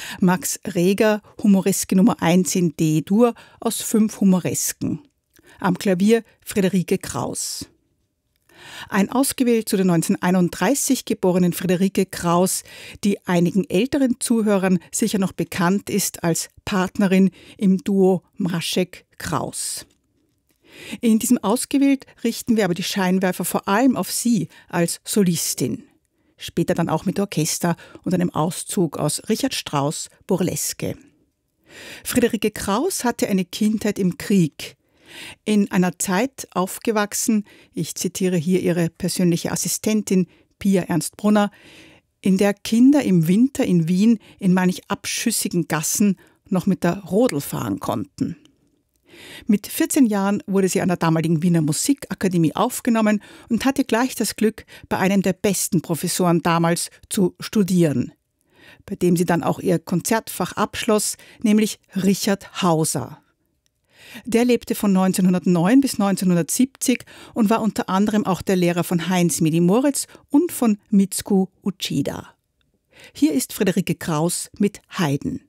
Max Reger, Humoreske Nummer 1 in D-Dur aus 5 Humoresken. Am Klavier Friederike Kraus. Ein ausgewählt zu den 1931 geborenen Friederike Kraus, die einigen älteren Zuhörern sicher noch bekannt ist als Partnerin im Duo Mraczek-Kraus. In diesem Ausgewählt richten wir aber die Scheinwerfer vor allem auf sie als Solistin. Später dann auch mit Orchester und einem Auszug aus Richard Strauss' Burleske. Friederike Kraus hatte eine Kindheit im Krieg. In einer Zeit aufgewachsen, ich zitiere hier ihre persönliche Assistentin Pia Ernst-Brunner, in der Kinder im Winter in Wien in manch abschüssigen Gassen noch mit der Rodel fahren konnten. Mit 14 Jahren wurde sie an der damaligen Wiener Musikakademie aufgenommen und hatte gleich das Glück, bei einem der besten Professoren damals zu studieren, bei dem sie dann auch ihr Konzertfach abschloss, nämlich Richard Hauser. Der lebte von 1909 bis 1970 und war unter anderem auch der Lehrer von Heinz Medi-Moritz und von Mitsuko Uchida. Hier ist Friederike Kraus mit Haydn.